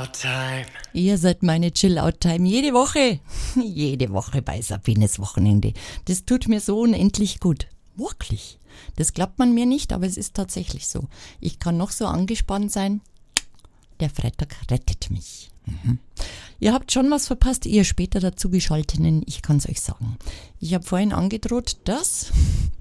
Chill-Out-Time. Ihr seid meine Chill-Out-Time jede Woche. Jede Woche bei Sabines Wochenende. Das tut mir so unendlich gut. Wirklich. Das glaubt man mir nicht, aber es ist tatsächlich so. Ich kann noch so angespannt sein. Der Freitag rettet mich. Ihr habt schon was verpasst, ihr später dazugeschalteten. Ich kann es euch sagen. Ich habe vorhin angedroht, dass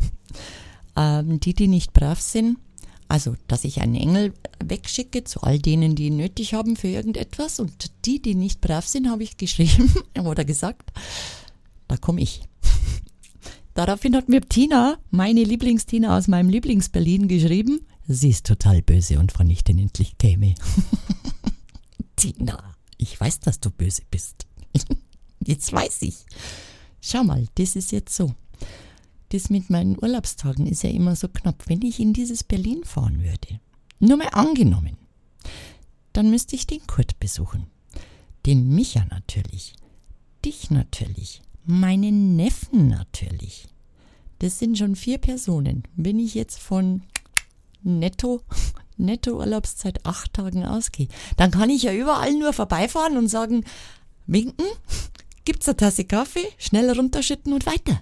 die nicht brav sind, also dass ich einen Engel wegschicke zu all denen, die ihn nötig haben für irgendetwas. Und die nicht brav sind, habe ich geschrieben oder gesagt, da komme ich. Daraufhin hat mir Tina, meine Lieblingstina aus meinem Lieblings-Berlin, geschrieben, sie ist total böse und wann ich denn endlich käme. Tina, ich weiß, dass du böse bist. Jetzt weiß ich. Schau mal, das ist jetzt so. Das mit meinen Urlaubstagen ist ja immer so knapp. Wenn ich in dieses Berlin fahren würde, nur mal angenommen, dann müsste ich den Kurt besuchen. Den Micha natürlich. Dich natürlich. Meinen Neffen natürlich. Das sind schon 4 Personen. Wenn ich jetzt von netto Urlaubszeit 8 Tagen ausgehe, dann kann ich ja überall nur vorbeifahren und sagen, winken, gibt's eine Tasse Kaffee, schnell runterschütten und weiter.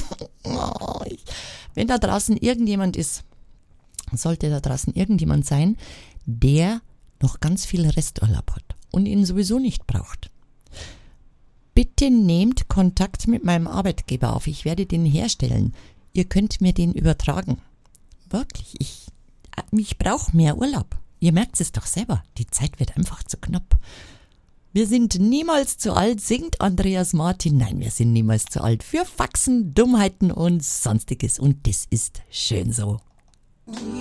Wenn da draußen irgendjemand ist, sollte da draußen irgendjemand sein, der noch ganz viel Resturlaub hat und ihn sowieso nicht braucht. Bitte nehmt Kontakt mit meinem Arbeitgeber auf. Ich werde den herstellen. Ihr könnt mir den übertragen. Wirklich, ich brauche mehr Urlaub. Ihr merkt es doch selber. Die Zeit wird einfach zu knapp. Wir sind niemals zu alt, singt Andreas Martin. Nein, wir sind niemals zu alt für Faxen, Dummheiten und Sonstiges. Und das ist schön so.